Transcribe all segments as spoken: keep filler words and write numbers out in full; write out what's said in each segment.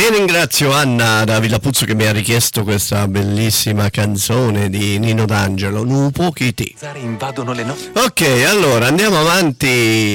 E ringrazio Anna da Villapuzzo che mi ha richiesto questa bellissima canzone di Nino D'Angelo, Nu pochi te. Invadono le no- Ok, allora andiamo avanti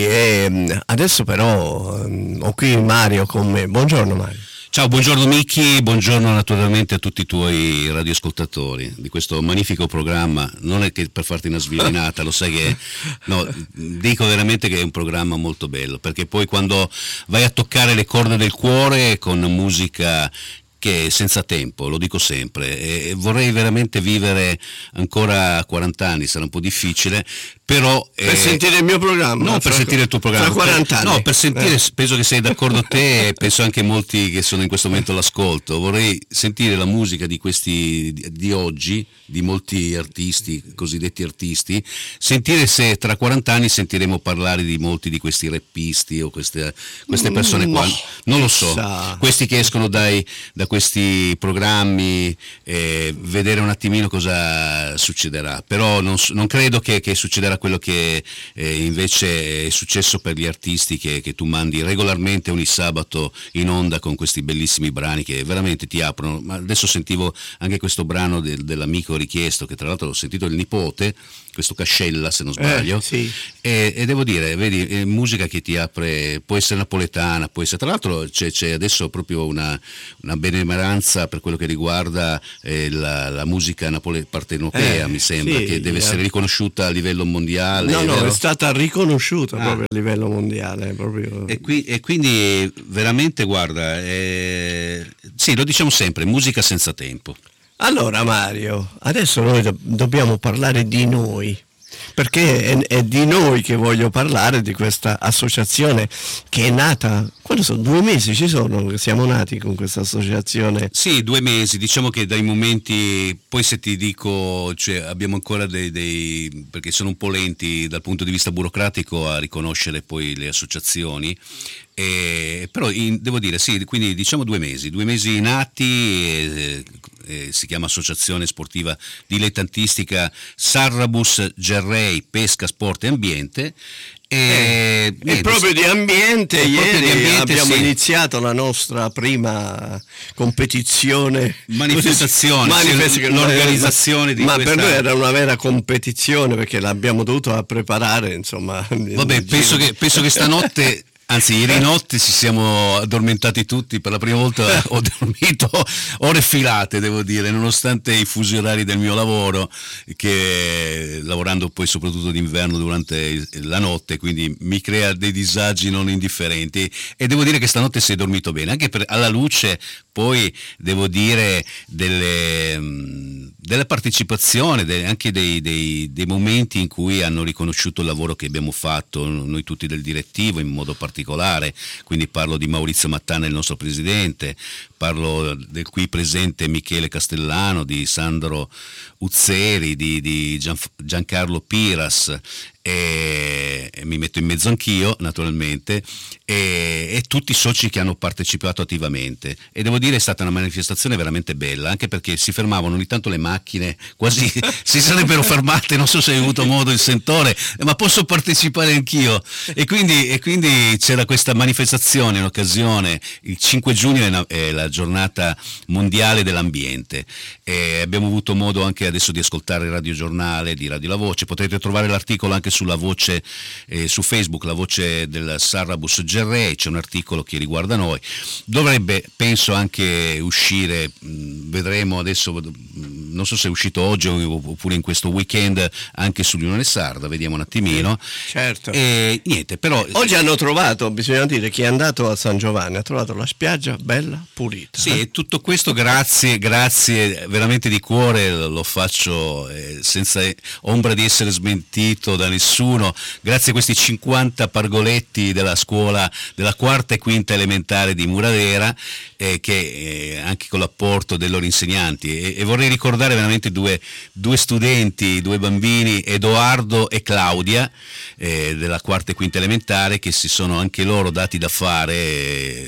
e adesso però ho qui Mario con me. Buongiorno Mario. Ciao, buongiorno Micchi, buongiorno naturalmente a tutti i tuoi radioascoltatori di questo magnifico programma. Non è che per farti una svilinata, lo sai che no, dico veramente che è un programma molto bello, perché poi quando vai a toccare le corde del cuore con musica che è senza tempo, lo dico sempre, e vorrei veramente vivere ancora quaranta anni, sarà un po' difficile, però per eh, sentire il mio programma, no, fra, per sentire il tuo programma, fra quaranta anni. No, per sentire, eh. penso che sei d'accordo te e penso anche molti che sono in questo momento all'ascolto. Vorrei sentire la musica di questi di, di oggi, di molti artisti, cosiddetti artisti, sentire se tra quaranta anni sentiremo parlare di molti di questi rappisti o queste, queste persone no, qua, non lo so, chissà. questi che escono dai, da questi programmi, eh, vedere un attimino cosa succederà, però non, non credo che, che succederà quello che eh, invece è successo per gli artisti che, che tu mandi regolarmente ogni sabato in onda con questi bellissimi brani che veramente ti aprono. Ma adesso sentivo anche questo brano del, dell'amico richiesto, che tra l'altro ho sentito il nipote, questo Cascella se non sbaglio, eh, sì. e, e devo dire, vedi, è musica che ti apre, può essere napoletana, può essere, tra l'altro c'è, c'è adesso proprio una, una benemeranza per quello che riguarda eh, la, la musica napole- partenopea, Eh, mi sembra, sì, che deve eh. essere riconosciuta a livello mondiale. No, no, vero? è stata riconosciuta Ah. proprio a livello mondiale. Proprio. E, qui, e quindi veramente, guarda, eh, sì, lo diciamo sempre, musica senza tempo. Allora Mario, adesso noi do- dobbiamo parlare di noi, perché è, è di noi che voglio parlare, di questa associazione che è nata, quando sono? Due mesi ci sono che siamo nati con questa associazione. Sì, due mesi, diciamo che dai momenti, poi se ti dico, cioè abbiamo ancora dei, dei, perché sono un po' lenti dal punto di vista burocratico a riconoscere poi le associazioni, eh, però in, devo dire sì, quindi diciamo due mesi, due mesi nati, eh, eh, si chiama Associazione Sportiva Dilettantistica Sarrabus Gerrei Pesca Sport e Ambiente. E, E, e proprio di ambiente, e ieri proprio di ambiente, abbiamo sì. iniziato la nostra prima competizione, Manifestazione, così, sì, manifest- l'organizzazione di ma questa... per noi era una vera competizione perché l'abbiamo dovuto preparare, insomma. Vabbè, penso che, penso che stanotte, anzi ieri notte ci siamo addormentati tutti, per la prima volta ho dormito ore filate, devo dire, nonostante i fusi orari del mio lavoro, che lavorando poi soprattutto d'inverno durante la notte, quindi mi crea dei disagi non indifferenti, e devo dire che stanotte si è dormito bene, anche per, alla luce poi devo dire delle, della partecipazione, de, anche dei, dei, dei momenti in cui hanno riconosciuto il lavoro che abbiamo fatto noi tutti del direttivo in modo particolare, quindi parlo di Maurizio Mattana, il nostro presidente, parlo del qui presente Michele Castellano, di Sandro Uzzeri, di, di Gian, Giancarlo Piras, e, e mi metto in mezzo anch'io naturalmente, e, e tutti i soci che hanno partecipato attivamente, e devo dire è stata una manifestazione veramente bella, anche perché si fermavano ogni tanto le macchine, quasi si sarebbero fermate, non so se hai avuto modo il sentore, ma posso partecipare anch'io, e quindi, e quindi c'era questa manifestazione in occasione, il cinque giugno è, una, è la giornata mondiale dell'ambiente, e abbiamo avuto modo anche adesso di ascoltare il radiogiornale di Radio La Voce, potrete trovare l'articolo anche sulla voce, eh, su Facebook, la voce del Sarrabus Gerrei, c'è un articolo che riguarda noi, dovrebbe penso anche uscire, mh, vedremo adesso, mh, non so se è uscito oggi oppure in questo weekend anche sull'Unione Sarda, vediamo un attimino. Certo. E niente, però oggi hanno trovato, bisogna dire, chi è andato a San Giovanni ha trovato la spiaggia bella, pulita. Sì, eh? e tutto questo grazie, grazie veramente di cuore, lo faccio eh, senza ombra di essere smentito da nessuno, grazie a questi cinquanta pargoletti della scuola della quarta e quinta elementare di Muradera, eh, che eh, anche con l'apporto dei loro insegnanti, e, e vorrei ricordare veramente due, due studenti, due bambini, Edoardo e Claudia, eh, della quarta e quinta elementare, che si sono anche loro dati da fare, eh,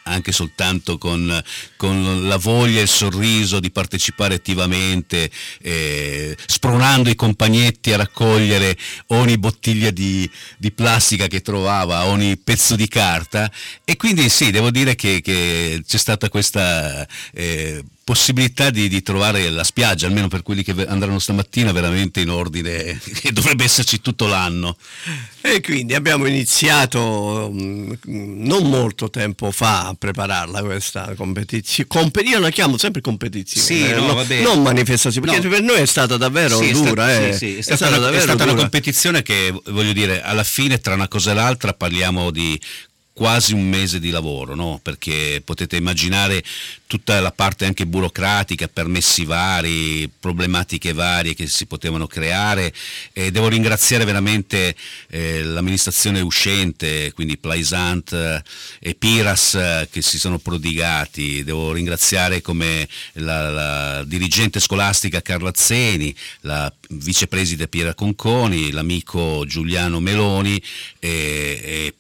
anche soltanto con, con la voglia e il sorriso di partecipare attivamente, eh, spronando i compagnetti a raccogliere ogni bottiglia di, di plastica che trovava, ogni pezzo di carta, e quindi sì, devo dire che, che c'è stata questa eh, possibilità di, di trovare la spiaggia, almeno per quelli che andranno stamattina, veramente in ordine, che dovrebbe esserci tutto l'anno. E quindi abbiamo iniziato mh, non molto tempo fa a prepararla questa competizione. Compe- io la chiamo sempre competizione, sì, eh, no, no, vabbè. non manifestazione, perché No. per noi è stata davvero Sì, dura. È, sta- eh. sì, sì, è è stata, stata una, davvero è stata una dura. competizione che, voglio dire, alla fine, tra una cosa e l'altra, parliamo di quasi un mese di lavoro, no? Perché potete immaginare tutta la parte anche burocratica, permessi vari, problematiche varie che si potevano creare, e devo ringraziare veramente eh, l'amministrazione uscente, quindi Plaisant eh, e Piras, eh, che si sono prodigati. Devo ringraziare come la, la dirigente scolastica Carla Zeni, la vicepreside Piera Conconi, l'amico Giuliano Meloni, e, e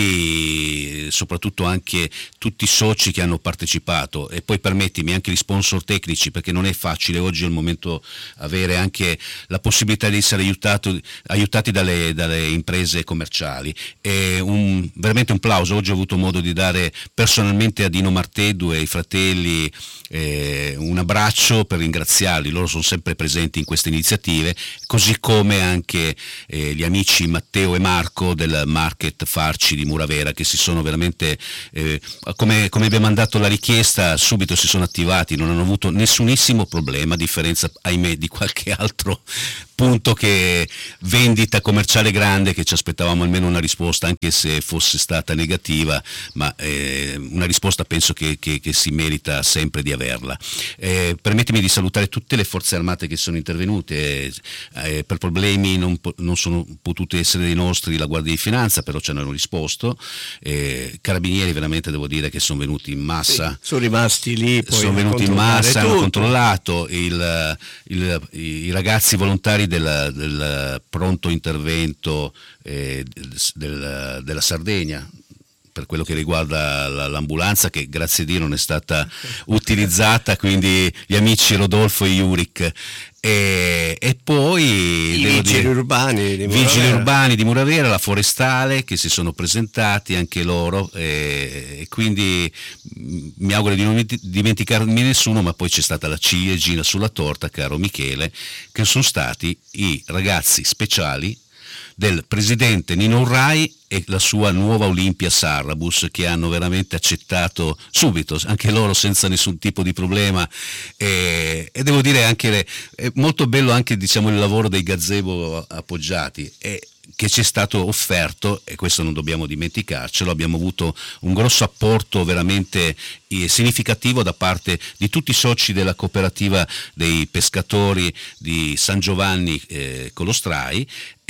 poi soprattutto anche tutti i soci che hanno partecipato, e poi permettimi anche gli sponsor tecnici, perché non è facile oggi al momento avere anche la possibilità di essere aiutato, aiutati dalle, dalle imprese commerciali. E un, veramente un plauso. Oggi ho avuto modo di dare personalmente a Dino Marteddu e ai fratelli eh, un abbraccio per ringraziarli. Loro sono sempre presenti in queste iniziative, così come anche eh, gli amici Matteo e Marco del Market Farci di Muravera, che si sono veramente, eh, come, come abbiamo mandato la richiesta, subito si sono attivati, non hanno avuto nessunissimo problema, a differenza, ahimè, di qualche altro punto che vendita commerciale grande, che ci aspettavamo almeno una risposta, anche se fosse stata negativa, ma eh, una risposta penso che, che, che si merita sempre di averla. Eh, permettimi di salutare tutte le forze armate che sono intervenute, eh, per problemi non, non sono potute essere dei nostri, la Guardia di Finanza, però ci hanno risposto, eh, Carabinieri veramente devo dire che sono venuti in massa, sì, sono rimasti lì, poi sono venuti in massa, tutto. hanno controllato, il, il, i ragazzi volontari del, del pronto intervento eh, del, della Sardegna, per quello che riguarda l'ambulanza, che grazie a Dio non è stata utilizzata, quindi gli amici Rodolfo e Juric, e, e poi i devo vigili dire, urbani di Muravera. vigili urbani di Muravera, la forestale, che si sono presentati anche loro, e, e quindi mi auguro di non dimenticarmi nessuno, ma poi c'è stata la ciliegina sulla torta, caro Michele, che sono stati i ragazzi speciali del presidente Nino Urrai e la sua nuova Olimpia Sarrabus, che hanno veramente accettato subito, anche loro senza nessun tipo di problema, e, e devo dire anche è molto bello anche, diciamo, il lavoro dei gazebo appoggiati, e che ci è stato offerto, e questo non dobbiamo dimenticarcelo. Abbiamo avuto un grosso apporto veramente significativo da parte di tutti i soci della cooperativa dei pescatori di San Giovanni eh, Colostrai,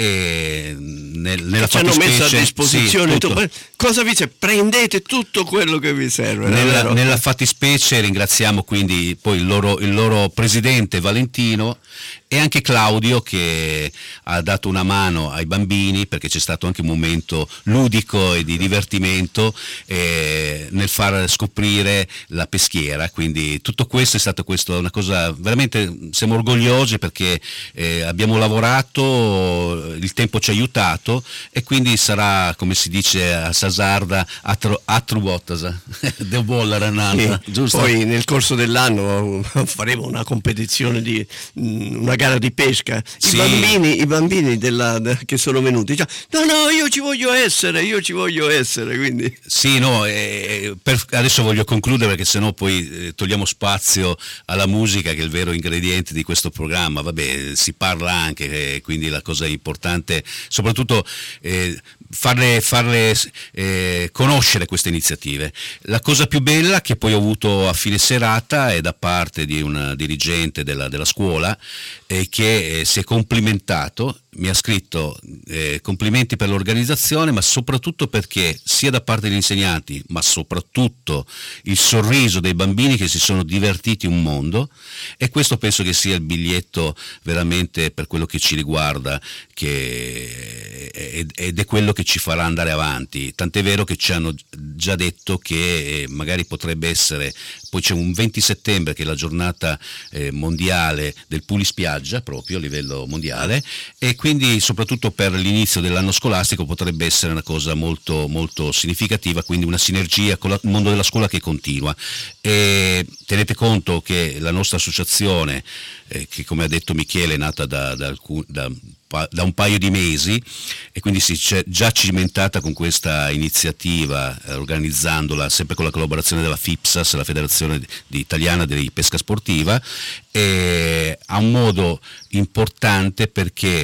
e nel, nella ci hanno messo a fattispecie, disposizione sì, tutto. Cosa vi dice? Prendete tutto quello che vi serve. Nella, nella fattispecie ringraziamo quindi poi il loro, il loro presidente Valentino, e anche Claudio, che ha dato una mano ai bambini, perché c'è stato anche un momento ludico e di divertimento eh, nel far scoprire la peschiera. Quindi tutto questo è stato questo, una cosa veramente, siamo orgogliosi, perché eh, abbiamo lavorato, il tempo ci ha aiutato, e quindi sarà, come si dice a Sasarda, atru, atru bottasa, de bollare nata, sì, giusto? Poi nel corso dell'anno faremo una competizione di una gara di pesca. I sì. bambini, i bambini della, de, che sono venuti, cioè, no no io ci voglio essere, io ci voglio essere, quindi sì, no, eh, per, adesso voglio concludere, perché sennò poi eh, togliamo spazio alla musica, che è il vero ingrediente di questo programma. Vabbè, si parla anche, eh, quindi la cosa importante, soprattutto eh, farle, farle eh, conoscere queste iniziative. La cosa più bella che poi ho avuto a fine serata è da parte di un dirigente della, della scuola eh, che eh, si è complimentato, mi ha scritto eh, complimenti per l'organizzazione, ma soprattutto perché sia da parte degli insegnanti, ma soprattutto il sorriso dei bambini che si sono divertiti un mondo, e questo penso che sia il biglietto veramente, per quello che ci riguarda, che, ed è quello che che ci farà andare avanti, tant'è vero che ci hanno già detto che magari potrebbe essere, poi c'è un venti settembre che è la giornata eh, mondiale del pulispiaggia proprio a livello mondiale, e quindi soprattutto per l'inizio dell'anno scolastico potrebbe essere una cosa molto molto significativa, quindi una sinergia con il mondo della scuola che continua. E tenete conto che la nostra associazione, eh, che come ha detto Michele è nata da, da, alcun, da da un paio di mesi, e quindi si è già cimentata con questa iniziativa, eh, organizzandola sempre con la collaborazione della FIPSAS, la Federazione di Italiana di Pesca Sportiva, e ha un modo importante perché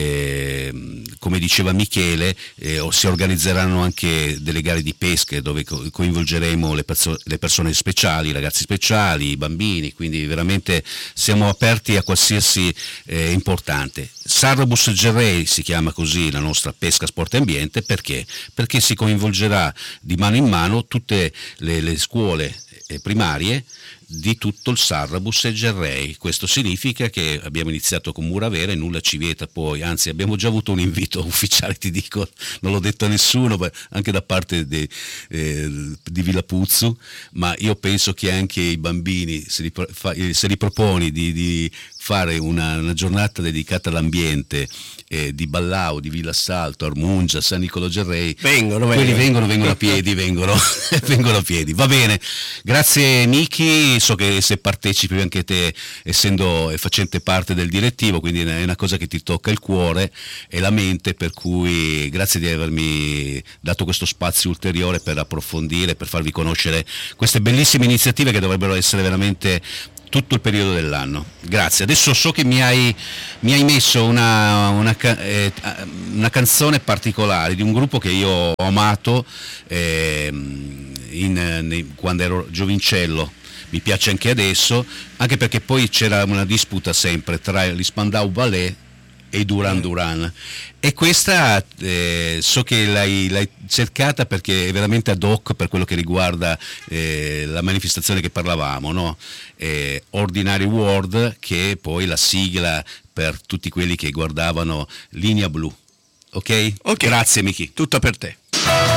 eh, come diceva Michele eh, si organizzeranno anche delle gare di pesca dove co- coinvolgeremo le, perso- le persone speciali, i ragazzi speciali, i bambini, quindi veramente siamo aperti a qualsiasi eh, importante. Sarrabus Gerrei si chiama così la nostra pesca sport e ambiente, perché? Perché si coinvolgerà di mano in mano tutte le, le scuole primarie di tutto il Sarrabus e Gerrei. Questo significa che abbiamo iniziato con Muravera e nulla ci vieta poi, anzi abbiamo già avuto un invito ufficiale, ti dico, non l'ho detto a nessuno, anche da parte de, eh, di Villapuzzu, ma io penso che anche i bambini, se li, se li proponi di, di fare una, una giornata dedicata all'ambiente eh, di Ballau, di Villassalto, Armungia, San Niccolò Gerrei, vengono, quelli vengono, vengono, vengono a piedi, vengono, vengono a piedi. Va bene, grazie Miki, so che se partecipi anche te, essendo e facente parte del direttivo, quindi è una cosa che ti tocca il cuore e la mente, per cui grazie di avermi dato questo spazio ulteriore per approfondire, per farvi conoscere queste bellissime iniziative che dovrebbero essere veramente tutto il periodo dell'anno. Grazie. Adesso so che mi hai, mi hai messo una, una, eh, una canzone particolare di un gruppo che io ho amato eh, in, in, quando ero giovincello, mi piace anche adesso, anche perché poi c'era una disputa sempre tra gli Spandau Ballet e i Duran Duran, e questa eh, so che l'hai, l'hai cercata perché è veramente ad hoc per quello che riguarda eh, la manifestazione che parlavamo, no? eh, Ordinary World, che è poi la sigla per tutti quelli che guardavano Linea Blu. Ok? Ok, Grazie Miki. tutto per te.